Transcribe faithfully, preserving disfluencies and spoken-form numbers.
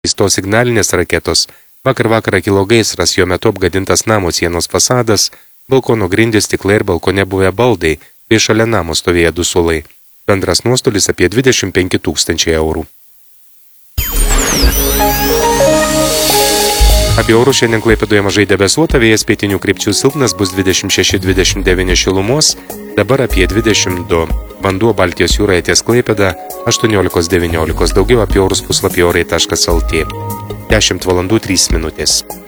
Įstos signalinės raketos. Vakar vakarą kilo gaisras, jo metu apgadintas namo sienos fasadas, balkono grindys, stiklai ir balkone buvę baldai, bei šalia namo stovėję du suolai. Bendras nuostolis apie dvidešimt penki tūkstančiai eurų. Apie orus šiandien Klaipėdoje mažai debesuota, vėjas pietinių krypčių silpnas, bus dvidešimt šeši dvidešimt devyni šilumos, dabar apie dvidešimt du. Vanduo Baltijos jūroje ties Klaipėda aštuoniolika devyniolika, daugiau apie orus puslapyje orai taškas lt. dešimt valandų trys minutės.